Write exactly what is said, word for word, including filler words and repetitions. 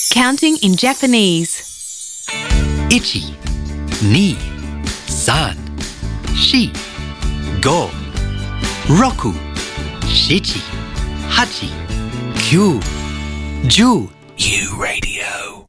Counting in Japanese. Ichi, ni, san, shi, go, roku, shichi, hachi, kyu, ju. U Radio.